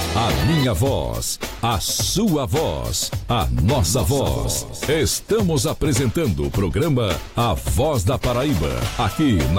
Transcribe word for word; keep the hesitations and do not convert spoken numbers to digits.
A minha voz, a sua voz, a nossa voz. Estamos apresentando o programa A Voz da Paraíba, aqui na